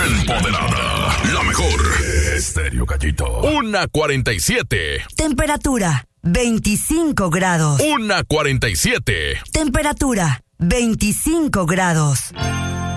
Empoderada. La mejor. Estéreo Gallito. 1:47. Temperatura 25 grados. 1:47. Temperatura 25 grados.